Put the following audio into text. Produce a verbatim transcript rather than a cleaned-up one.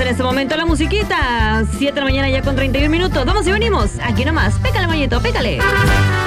en este momento la musiquita. siete de la mañana ya con treinta y un minutos. Vamos y venimos. Aquí nomás. Pécale, moñito, pécale.